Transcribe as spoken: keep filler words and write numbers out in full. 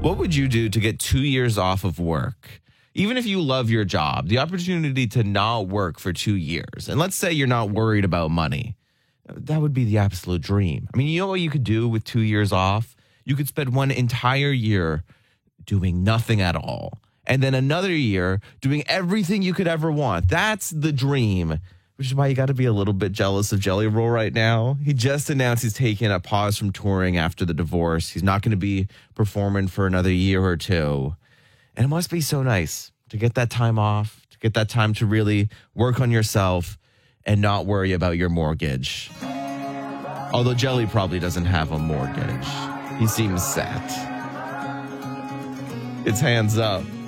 What would you do to get two years off of work? Even if you love your job, the opportunity to not work for two years. And let's say you're not worried about money. That would be the absolute dream. I mean, you know what you could do with two years off? You could spend one entire year doing nothing at all. And then another year doing everything you could ever want. That's the dream, which is why you got to be a little bit jealous of Jelly Roll right now. He just announced he's taking a pause from touring after the divorce. He's not going to be performing for another year or two. And it must be so nice to get that time off, to get that time to really work on yourself and not worry about your mortgage. Although Jelly probably doesn't have a mortgage. He seems set. It's Hands Up.